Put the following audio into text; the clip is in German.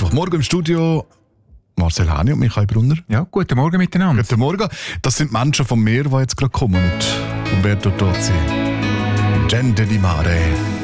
Morgen im Studio Marcel Hani und Michael Brunner. Ja, guten Morgen miteinander. Guten Morgen. Das sind Menschen vom Meer, die jetzt gerade kommen. Und wer dort sein? Gente di Mare.